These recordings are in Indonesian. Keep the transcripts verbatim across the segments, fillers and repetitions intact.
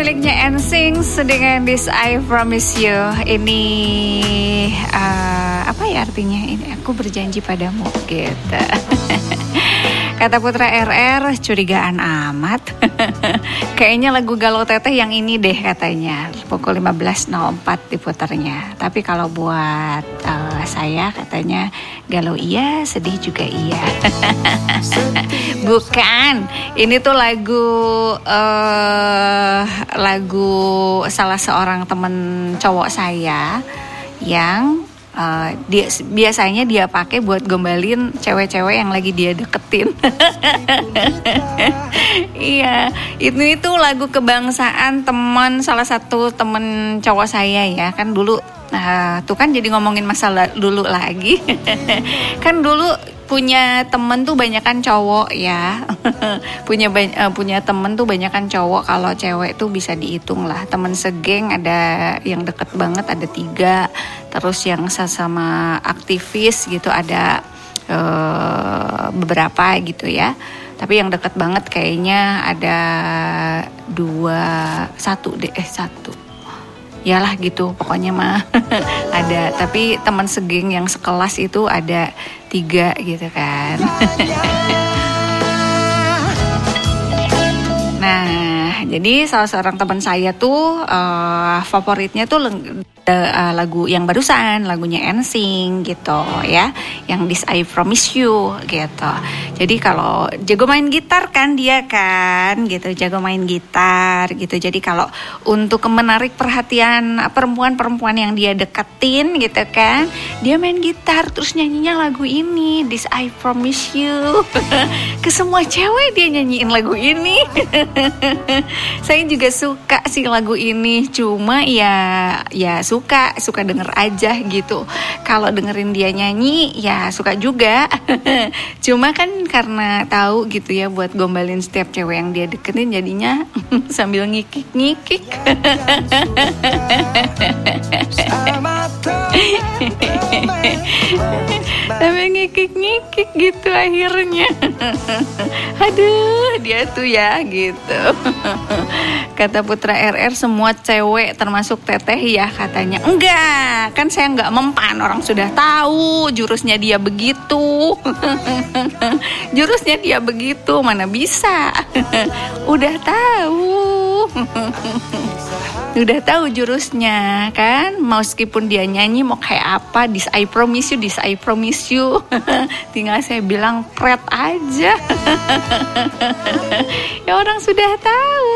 miliknya N Sync dengan This I Promise You. Ini uh, apa ya artinya? Ini aku berjanji padamu gitu. Kata Putra R R, curigaan amat. Kayaknya lagu Galau Teteh yang ini deh katanya. Pukul lima belas nol empat diputarnya. Tapi kalau buat uh, saya katanya galau iya, sedih juga iya. Bukan, ini tuh lagu uh, lagu salah seorang temen cowok saya yang Uh, dia biasanya dia pakai buat gombalin cewek-cewek yang lagi dia deketin. Iya, itu itu lagu kebangsaan teman salah satu temen cowok saya ya kan dulu. Nah, tuh kan jadi ngomongin masalah dulu lagi. Kan dulu punya temen tuh banyakan cowok ya. punya uh, punya temen tuh banyakan cowok. Kalau cewek tuh bisa dihitung lah. Temen segeng ada yang deket banget ada tiga. Terus yang sama aktivis gitu ada uh, beberapa gitu ya. Tapi yang deket banget kayaknya ada dua satu deh eh satu. Yalah gitu pokoknya mah ada, tapi teman segeng yang sekelas itu ada tiga gitu kan. Nah jadi salah seorang teman saya tuh uh, favoritnya tuh leng- uh, lagu yang barusan lagunya N Sync gitu ya, yang This I Promise You gitu. Jadi kalau jago main gitar kan dia kan gitu, jago main gitar gitu. Jadi kalau untuk menarik perhatian perempuan-perempuan yang dia deketin gitu kan, dia main gitar terus nyanyinya lagu ini This I Promise You. Ke semua cewek dia nyanyiin lagu ini. Saya juga suka sih lagu ini, cuma ya ya suka suka denger aja gitu. Kalau dengerin dia nyanyi ya suka juga. Cuma kan karena tahu gitu ya buat gombalin setiap cewek yang dia deketin, jadinya sambil ngikik-ngikik. Sambil ngikik-ngikik gitu akhirnya. Aduh dia tuh ya gitu. Kata Putra R R, semua cewek termasuk Teteh ya katanya. Enggak, kan saya enggak mempan, orang sudah tahu jurusnya dia begitu. Jurusnya dia begitu, mana bisa. Udah tahu. Udah tahu jurusnya kan, meskipun dia nyanyi mau kayak apa, This I Promise You, This I Promise You. Tinggal saya bilang pret aja. Ya orang sudah tahu.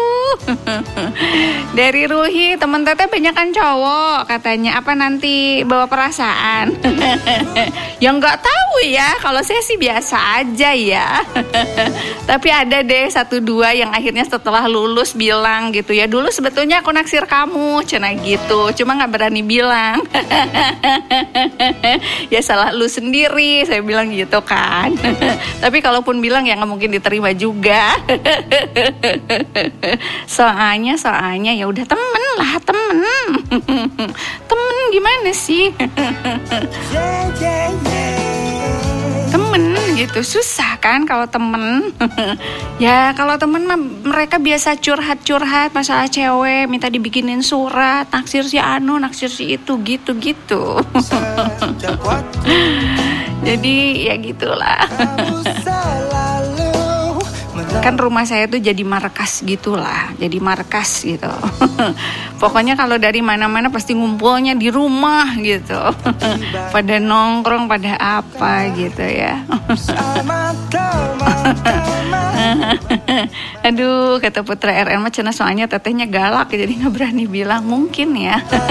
Dari Ruhi, teman Teteh banyakan cowok katanya, apa nanti bawa perasaan? Ya nggak tahu ya, kalau saya sih biasa aja ya. Tapi ada deh satu dua yang akhirnya setelah lulus bilang gitu ya, dulu sebetulnya aku naksir kamu, cina gitu, cuma nggak berani bilang. Ya salah lu sendiri, saya bilang gitu kan. Tapi kalaupun bilang ya nggak mungkin diterima juga. Soalnya soalnya ya udah temen lah, temen. Temen gimana sih? Temen gitu, susah kan kalau temen. Ya kalau temen mah mereka biasa curhat-curhat masalah cewek, minta dibikinin surat, naksir si anu, naksir si itu, gitu-gitu. Jadi ya gitulah. Kan rumah saya tuh jadi markas gitulah, jadi markas gitu. Pokoknya kalau dari mana-mana pasti ngumpulnya di rumah gitu. Pada nongkrong, pada apa gitu ya. Aduh, kata Putra R R mah cenah soalnya tetehnya galak jadi nggak berani bilang, mungkin ya.